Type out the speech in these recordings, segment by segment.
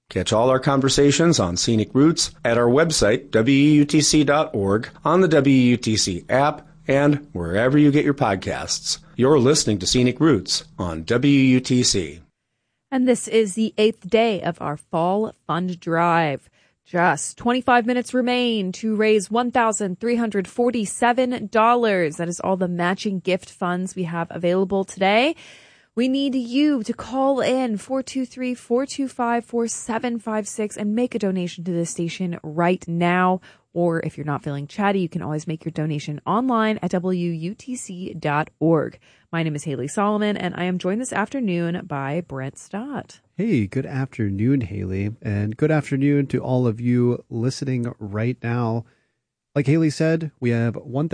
Catch all our conversations on Scenic Roots at our website, WUTC.org, on the WUTC app, and wherever you get your podcasts. You're listening to Scenic Roots on WUTC. And this is the 8th day of our Fall Fund Drive. Just 25 minutes remain to raise $1,347. That is all the matching gift funds we have available today. We need you to call in 423-425-4756 and make a donation to this station right now. Or if you're not feeling chatty, you can always make your donation online at WUTC.org. My name is Haley Solomon, and I am joined this afternoon by Brent Stott. Hey, good afternoon, Haley, and good afternoon to all of you listening right now. Like Haley said, we have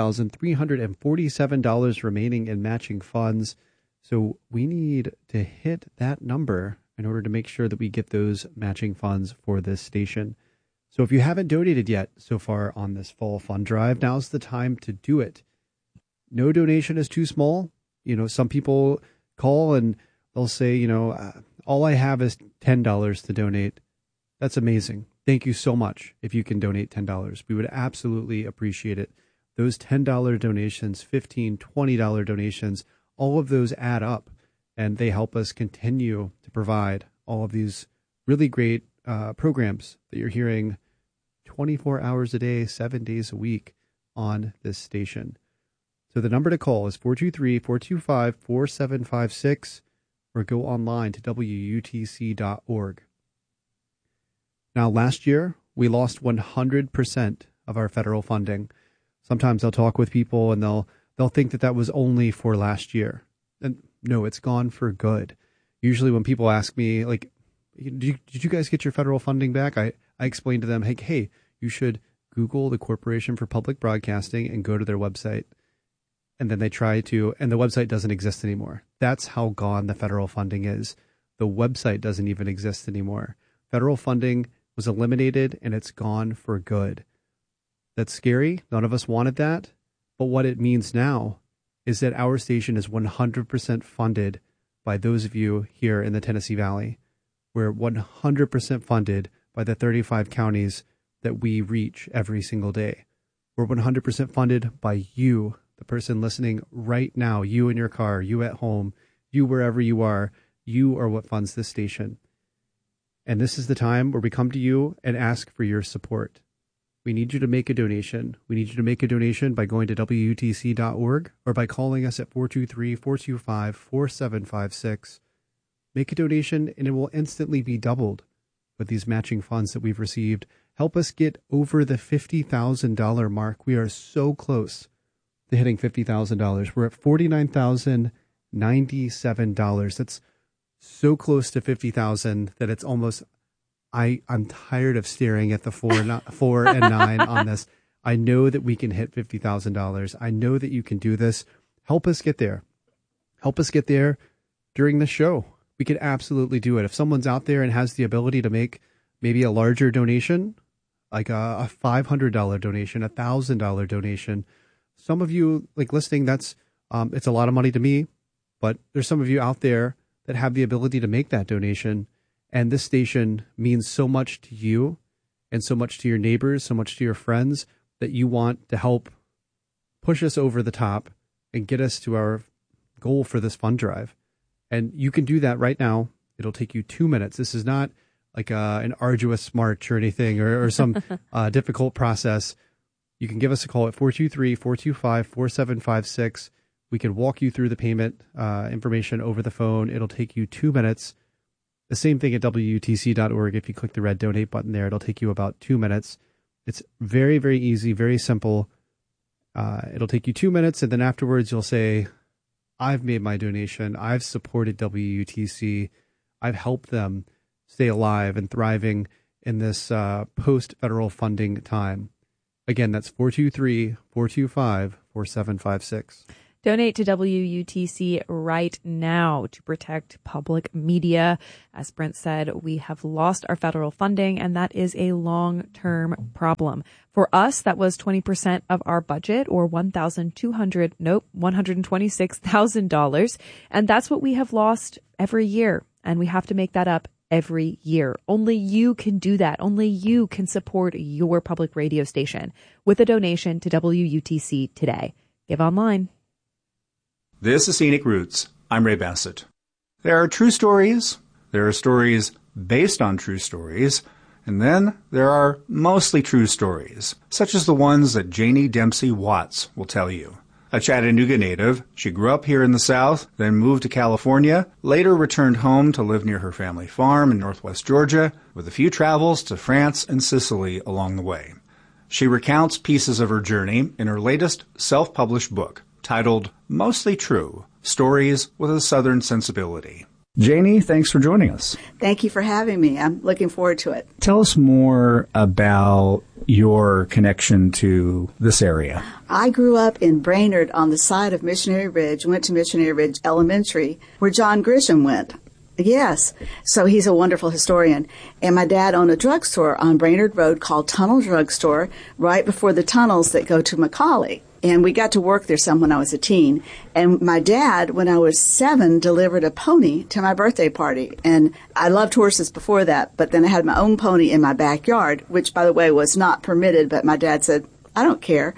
$1,347 remaining in matching funds, so we need to hit that number in order to make sure that we get those matching funds for this station. So if you haven't donated yet so far on this Fall Fund Drive, now's the time to do it. No donation is too small. You know, some people call and they'll say, all I have is $10 to donate. That's amazing. Thank you so much if you can donate $10. We would absolutely appreciate it. Those $10 donations, $15, $20 donations, all of those add up, and they help us continue to provide all of these really great programs that you're hearing 24 hours a day, 7 days a week on this station. So the number to call is 423-425-4756 or go online to WUTC.org. Now, last year, we lost 100% of our federal funding. Sometimes I'll talk with people and they'll think that was only for last year. And no, it's gone for good. Usually when people ask me, like, did you guys get your federal funding back? I explain to them, hey, you should Google the Corporation for Public Broadcasting and go to their website. And then they try to, and the website doesn't exist anymore. That's how gone the federal funding is. The website doesn't even exist anymore. Federal funding was eliminated and it's gone for good. That's scary. None of us wanted that. But what it means now is that our station is 100% funded by those of you here in the Tennessee Valley. We're 100% funded by the 35 counties that we reach every single day. We're 100% funded by you, the person listening right now, you in your car, you at home, you wherever you are what funds this station. And this is the time where we come to you and ask for your support. We need you to make a donation. We need you to make a donation by going to WUTC.org or by calling us at 423-425-4756. Make a donation and it will instantly be doubled with these matching funds that we've received. Help us get over the $50,000 mark. We are so close to hitting $50,000. We're at $49,097. That's so close to $50,000 that it's almost, I'm tired of staring at the 4 and 9 on this. I know that we can hit $50,000. I know that you can do this. Help us get there. Help us get there during the show. We could absolutely do it. If someone's out there and has the ability to make maybe a larger donation, like a $500 donation, a $1,000 donation. Some of you like listening, that's it's a lot of money to me, but there's some of you out there that have the ability to make that donation. And this station means so much to you and so much to your neighbors, so much to your friends that you want to help push us over the top and get us to our goal for this fund drive. And you can do that right now. It'll take you 2 minutes. This is not like an arduous march or anything or some difficult process. You can give us a call at 423-425-4756. We can walk you through the payment information over the phone. It'll take you 2 minutes. The same thing at WUTC.org. If you click the red donate button there, it'll take you about 2 minutes. It's very, very easy, very simple. It'll take you 2 minutes, and then afterwards you'll say, I've made my donation. I've supported WUTC. I've helped them stay alive and thriving in this post-federal funding time. Again, that's 423-425-4756. Donate to WUTC right now to protect public media. As Brent said, we have lost our federal funding, and that is a long-term problem. For us, that was 20% of our budget, or $126,000. And that's what we have lost every year. And we have to make that up every year. Only you can do that. Only you can support your public radio station with a donation to WUTC today. Give online. This is Scenic Roots. I'm Ray Bassett. There are true stories. There are stories based on true stories. And then there are mostly true stories, such as the ones that Janie Dempsey Watts will tell you. A Chattanooga native, she grew up here in the South, then moved to California, later returned home to live near her family farm in northwest Georgia, with a few travels to France and Sicily along the way. She recounts pieces of her journey in her latest self-published book, titled Mostly True, Stories with a Southern Sensibility. Janie, thanks for joining us. Thank you for having me. I'm looking forward to it. Tell us more about your connection to this area. I grew up in Brainerd on the side of Missionary Ridge, went to Missionary Ridge Elementary, where John Grisham went. Yes. So he's a wonderful historian. And my dad owned a drugstore on Brainerd Road called Tunnel Drugstore, right before the tunnels that go to McCallie. And we got to work there some when I was a teen. And my dad, when I was 7, delivered a pony to my birthday party. And I loved horses before that, but then I had my own pony in my backyard, which, by the way, was not permitted. But my dad said, I don't care.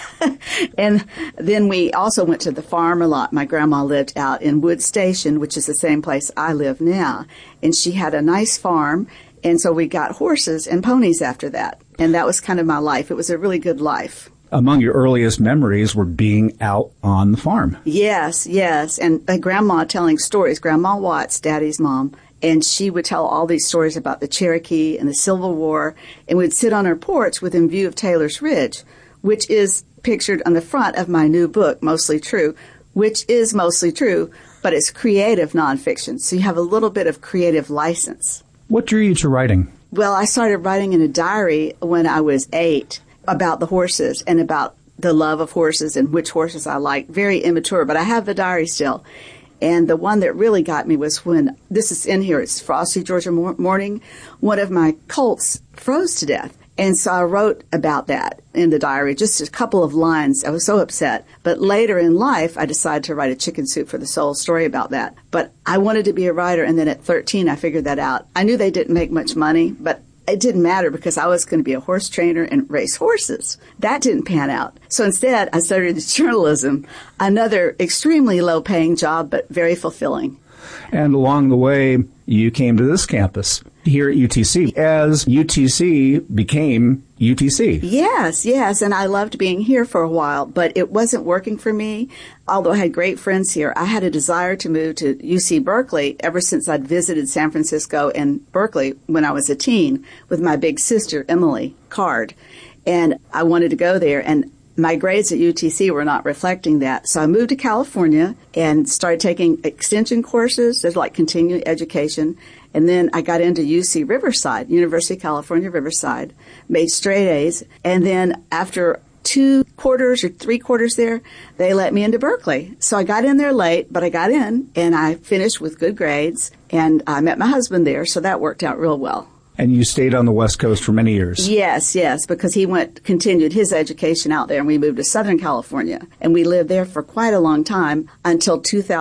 And then we also went to the farm a lot. My grandma lived out in Wood Station, which is the same place I live now. And she had a nice farm. And so we got horses and ponies after that. And that was kind of my life. It was a really good life. Among your earliest memories were being out on the farm. Yes, yes. And Grandma telling stories, Grandma Watts, Daddy's mom. And she would tell all these stories about the Cherokee and the Civil War. And we'd sit on her porch within view of Taylor's Ridge, which is pictured on the front of my new book, Mostly True, which is mostly true, but it's creative nonfiction. So you have a little bit of creative license. What drew you to writing? Well, I started writing in a diary when I was 8 about the horses and about the love of horses and which horses I like. Very immature, but I have the diary still. And the one that really got me was when, this is in here, it's frosty Georgia morning, one of my colts froze to death. And so I wrote about that in the diary, just a couple of lines. I was so upset. But later in life, I decided to write a Chicken Soup for the Soul story about that. But I wanted to be a writer, and then at 13, I figured that out. I knew they didn't make much money, but it didn't matter because I was going to be a horse trainer and race horses. That didn't pan out. So instead, I studied journalism, another extremely low-paying job, but very fulfilling. And along the way, you came to this campus here at UTC as UTC became UTC. Yes, yes. And I loved being here for a while, but it wasn't working for me. Although I had great friends here, I had a desire to move to UC Berkeley ever since I'd visited San Francisco and Berkeley when I was a teen with my big sister, Emily Card. And I wanted to go there. And my grades at UTC were not reflecting that. So I moved to California and started taking extension courses. There's like continuing education. And then I got into UC Riverside, University of California, Riverside, made straight A's. And then after 2 quarters or 3 quarters there, they let me into Berkeley. So I got in there late, but I got in and I finished with good grades. And I met my husband there, so that worked out real well. And you stayed on the West Coast for many years. Yes, yes, because he continued his education out there, and we moved to Southern California. And we lived there for quite a long time until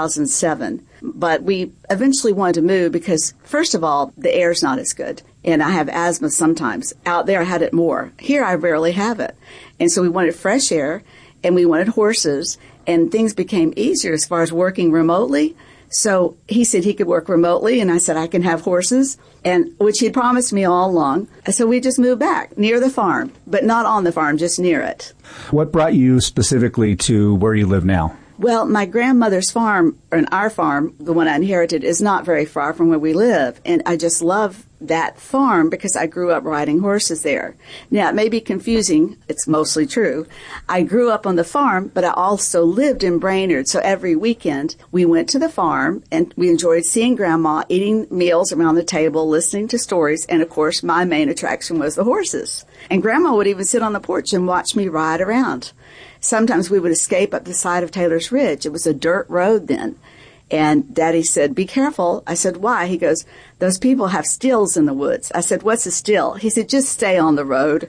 2007. But we eventually wanted to move because, first of all, the air's not as good. And I have asthma sometimes. Out there, I had it more. Here, I rarely have it. And so we wanted fresh air, and we wanted horses, and things became easier as far as working remotely. So he said he could work remotely, and I said I can have horses, and which he'd promised me all along. So we just moved back near the farm, but not on the farm, just near it. What brought you specifically to where you live now? Well, my grandmother's farm, and our farm, the one I inherited, is not very far from where we live. And I just love that farm because I grew up riding horses there. Now, it may be confusing. It's mostly true. I grew up on the farm, but I also lived in Brainerd. So every weekend, we went to the farm, and we enjoyed seeing Grandma, eating meals around the table, listening to stories. And, of course, my main attraction was the horses. And Grandma would even sit on the porch and watch me ride around. Sometimes we would escape up the side of Taylor's Ridge. It was a dirt road then. And Daddy said, be careful. I said, why? He goes, those people have stills in the woods. I said, what's a still? He said, just stay on the road.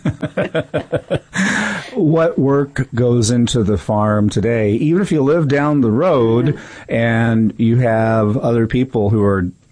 What work goes into the farm today? Even if you live down the road and you have other people who are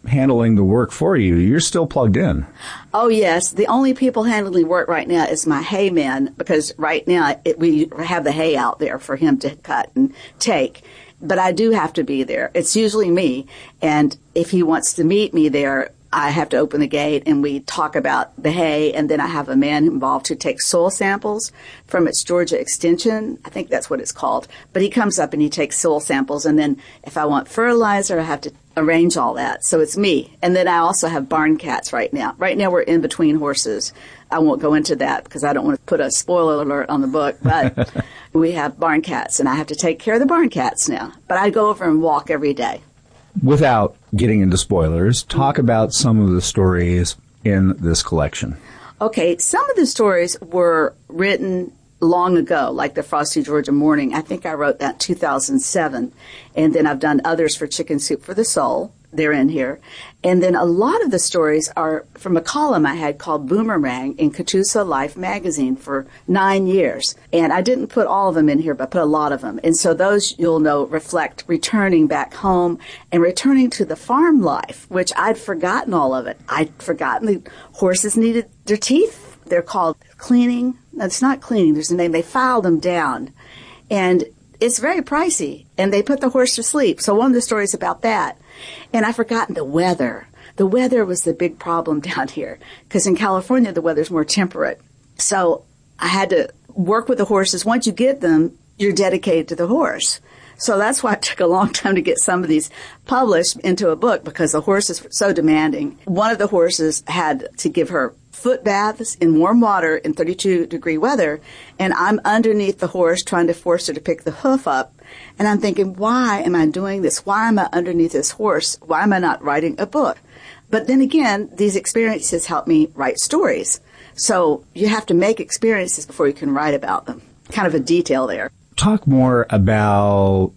handling the work for you, you're still plugged in. Oh, yes. The only people handling work right now is my hay man, because right now we have the hay out there for him to cut and take. But I do have to be there. It's usually me. And if he wants to meet me there, I have to open the gate and we talk about the hay, and then I have a man involved who takes soil samples from its Georgia Extension. I think that's what it's called. But he comes up and he takes soil samples, and then if I want fertilizer, I have to arrange all that. So it's me. And then I also have barn cats right now. Right now we're in between horses. I won't go into that because I don't want to put a spoiler alert on the book, but we have barn cats, and I have to take care of the barn cats now. But I go over and walk every day. Without getting into spoilers, talk about some of the stories in this collection. Okay, some of the stories were written long ago, like the Frosty Georgia Morning. I think I wrote that in 2007. And then I've done others for Chicken Soup for the Soul. They're in here. And then a lot of the stories are from a column I had called Boomerang in Catoosa Life magazine for 9 years. And I didn't put all of them in here, but I put a lot of them. And so those, you'll know, reflect returning back home and returning to the farm life, which I'd forgotten all of it. I'd forgotten the horses needed their teeth. They're called cleaning. No, it's not cleaning. There's a name. They filed them down. And it's very pricey. And they put the horse to sleep. So one of the stories about that. And I've forgotten the weather. The weather was the big problem down here, because in California, the weather's more temperate. So I had to work with the horses. Once you get them, you're dedicated to the horse. So that's why it took a long time to get some of these published into a book, because the horses were so demanding. One of the horses had to give her foot baths in warm water in 32-degree weather, and I'm underneath the horse trying to force her to pick the hoof up. And I'm thinking, why am I doing this? Why am I underneath this horse? Why am I not writing a book? But then again, these experiences help me write stories. So you have to make experiences before you can write about them. Kind of a detail there. Talk more about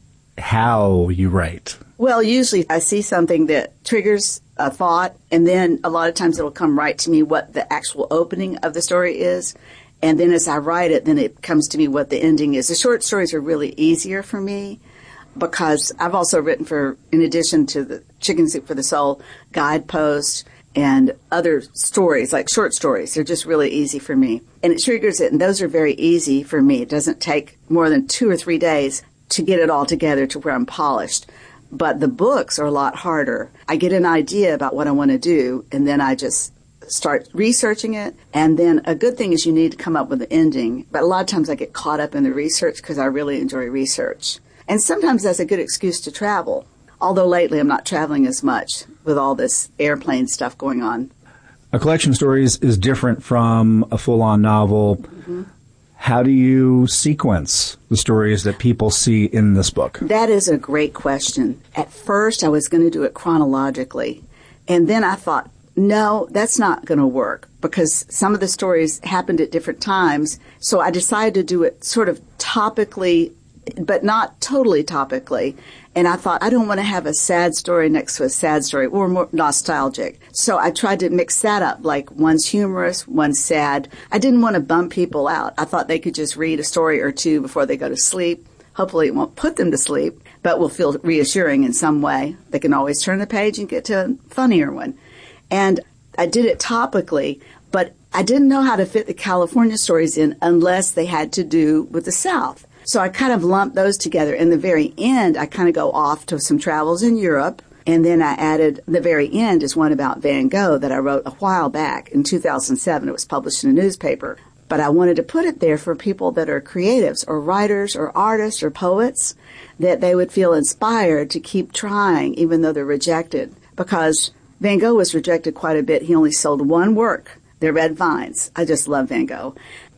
how you write. Well, usually I see something that triggers a thought, and then a lot of times it'll come right to me what the actual opening of the story is. And then as I write it, then it comes to me what the ending is. The short stories are really easier for me because I've also written for, in addition to the Chicken Soup for the Soul, guideposts and other stories, like short stories. They're just really easy for me. And it triggers it, and those are very easy for me. It doesn't take more than 2 or 3 days to get it all together to where I'm polished. But the books are a lot harder. I get an idea about what I want to do, and then I just start researching it. And then a good thing is you need to come up with an ending. But a lot of times I get caught up in the research because I really enjoy research. And sometimes that's a good excuse to travel. Although lately I'm not traveling as much with all this airplane stuff going on. A collection of stories is different from a full-on novel. Mm-hmm. How do you sequence the stories that people see in this book? That is a great question. At first, I was going to do it chronologically. And then I thought, no, that's not going to work because some of the stories happened at different times. So I decided to do it sort of topically, but not totally topically. And I thought, I don't want to have a sad story next to a sad story or more nostalgic. So I tried to mix that up, like one's humorous, one's sad. I didn't want to bum people out. I thought they could just read a story or two before they go to sleep. Hopefully it won't put them to sleep, but will feel reassuring in some way. They can always turn the page and get to a funnier one. And I did it topically, but I didn't know how to fit the California stories in unless they had to do with the South. So I kind of lumped those together. In the very end, I kind of go off to some travels in Europe. And then I added, the very end is one about Van Gogh that I wrote a while back in 2007. It was published in a newspaper. But I wanted to put it there for people that are creatives or writers or artists or poets, that they would feel inspired to keep trying even though they're rejected. Because Van Gogh was rejected quite a bit. He only sold one work, The Red Vines. I just love Van Gogh.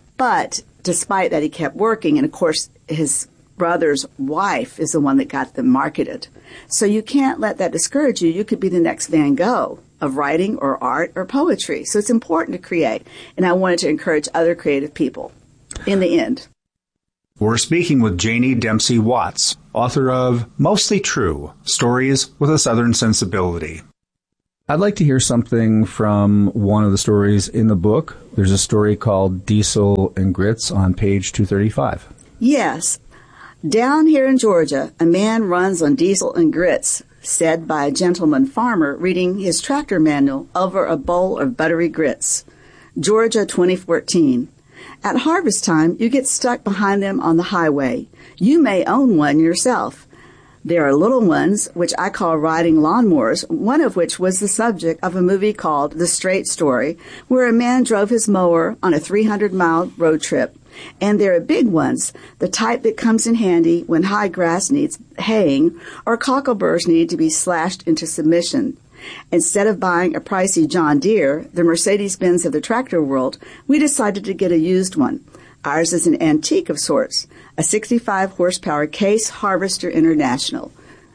But despite that, he kept working. And, of course, his brother's wife is the one that got them marketed. So you can't let that discourage you. You could be the next Van Gogh of writing or art or poetry. So it's important to create. And I wanted to encourage other creative people in the end. We're speaking with Janie Dempsey Watts, author of Mostly True, Stories with a Southern Sensibility. I'd like to hear something from one of the stories in the book. There's a story called Diesel and Grits on page 235. Yes. Down here in Georgia, a man runs on diesel and grits, said by a gentleman farmer reading his tractor manual over a bowl of buttery grits. Georgia, 2014. At harvest time, you get stuck behind them on the highway. You may own one yourself. There are little ones, which I call riding lawnmowers, one of which was the subject of a movie called The Straight Story, where a man drove his mower on a 300-mile road trip. And there are big ones, the type that comes in handy when high grass needs haying or cockleburs need to be slashed into submission. Instead of buying a pricey John Deere, the Mercedes-Benz of the tractor world, we decided to get a used one. Ours is an antique of sorts, a 65-horsepower Case Harvester International,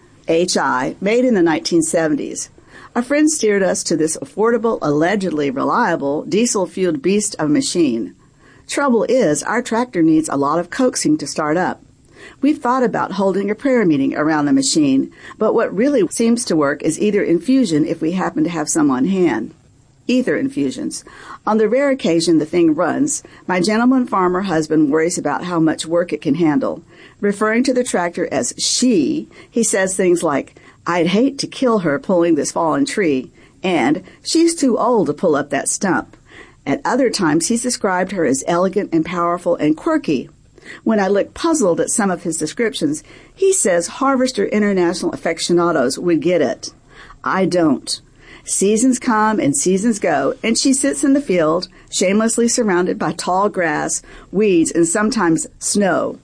HI, made in the 1970s. A friend steered us to this affordable, allegedly reliable, diesel-fueled beast of a machine. Trouble is, our tractor needs a lot of coaxing to start up. We've thought about holding a prayer meeting around the machine, but what really seems to work is either infusion if we happen to have some on hand. Ether infusions. On the rare occasion the thing runs, my gentleman farmer husband worries about how much work it can handle. Referring to the tractor as she, he says things like, "I'd hate to kill her pulling this fallen tree," and "she's too old to pull up that stump." At other times he's described her as elegant and powerful and quirky. When I look puzzled at some of his descriptions, he says Harvester International aficionados would get it. I don't. Seasons come and seasons go, and she sits in the field, shamelessly surrounded by tall grass, weeds, and sometimes snow.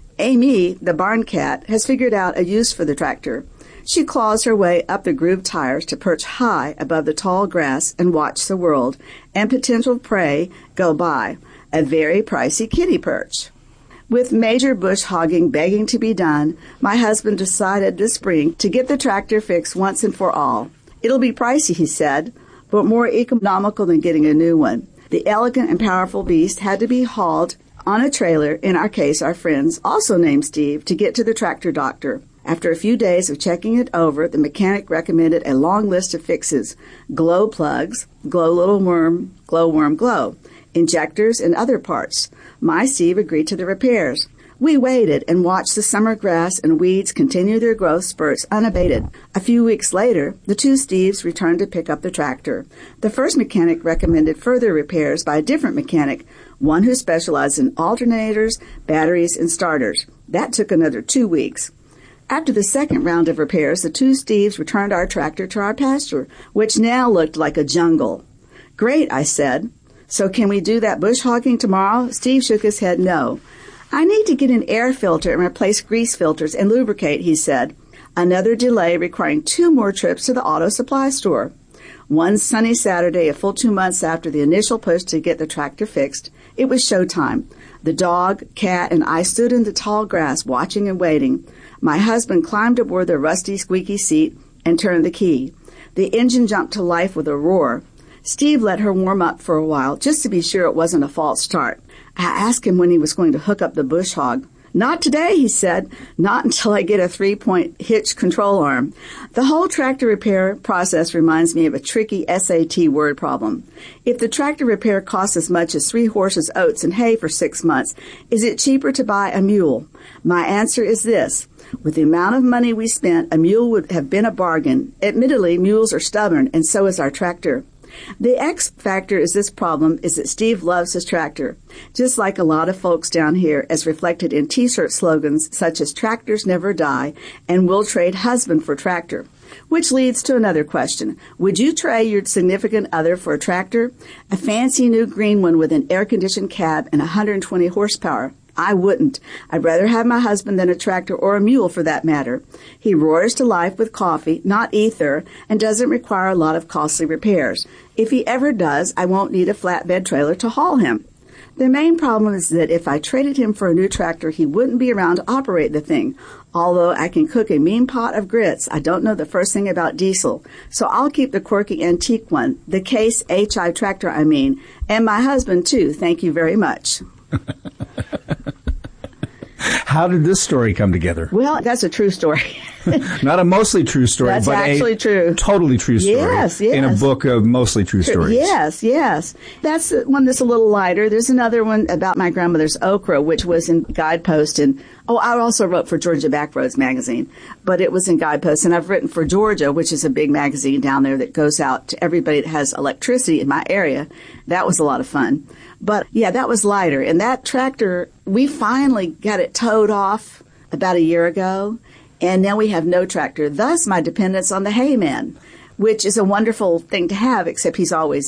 Amy, the barn cat, has figured out a use for the tractor. She claws her way up the grooved tires to perch high above the tall grass and watch the world and potential prey go by, a very pricey kitty perch. With major bush hogging begging to be done, my husband decided this spring to get the tractor fixed once and for all. It'll be pricey, he said, but more economical than getting a new one. The elegant and powerful beast had to be hauled on a trailer, in our case our friends, also named Steve, to get to the tractor doctor. After a few days of checking it over, the mechanic recommended a long list of fixes: glow plugs, glow little worm, glow, injectors, and other parts. My Steve agreed to the repairs. We waited and watched the summer grass and weeds continue their growth spurts unabated. A few weeks later, the two Steves returned to pick up the tractor. The first mechanic recommended further repairs by a different mechanic, one who specialized in alternators, batteries, and starters. That took another 2 weeks. After the second round of repairs, the two Steves returned our tractor to our pasture, which now looked like a jungle. "Great," I said. "So can we do that bush hogging tomorrow?" Steve shook his head no. "I need to get an air filter and replace grease filters and lubricate," he said. Another delay requiring 2 more trips to the auto supply store. One sunny Saturday, a full 2 months after the initial push to get the tractor fixed, it was showtime. The dog, cat, and I stood in the tall grass watching and waiting. My husband climbed aboard the rusty, squeaky seat and turned the key. The engine jumped to life with a roar. Steve let her warm up for a while, just to be sure it wasn't a false start. I asked him when he was going to hook up the bush hog. "Not today," he said. "Not until I get a 3-point hitch control arm." The whole tractor repair process reminds me of a tricky SAT word problem. If the tractor repair costs as much as 3 horses' oats and hay for 6 months, is it cheaper to buy a mule? My answer is this. With the amount of money we spent, a mule would have been a bargain. Admittedly, mules are stubborn, and so is our tractor. The X factor is this problem is that Steve loves his tractor, just like a lot of folks down here, as reflected in T-shirt slogans such as "Tractors Never Die" and "We'll Trade Husband for Tractor." Which leads to another question. Would you trade your significant other for a tractor? A fancy new green one with an air-conditioned cab and 120 horsepower. I wouldn't. I'd rather have my husband than a tractor or a mule for that matter. He roars to life with coffee, not ether, and doesn't require a lot of costly repairs. If he ever does, I won't need a flatbed trailer to haul him. The main problem is that if I traded him for a new tractor, he wouldn't be around to operate the thing. Although I can cook a mean pot of grits, I don't know the first thing about diesel. So I'll keep the quirky antique one, the Case HI tractor I mean, and my husband too, thank you very much. How did this story come together? Well, that's a true story. Not a mostly true story, That's but actually a true. Totally true story. Yes, In a yes. book of mostly true stories. Yes, yes. That's one that's a little lighter. There's another one about my grandmother's okra, which was in Guidepost. And I also wrote for Georgia Backroads magazine, but it was in Guidepost. And I've written for Georgia, which is a big magazine down there that goes out to everybody that has electricity in my area. That was a lot of fun. But yeah, that was lighter. And that tractor, we finally got it towed off about a year ago. And now we have no tractor. Thus my dependence on the hayman, which is a wonderful thing to have, except he's always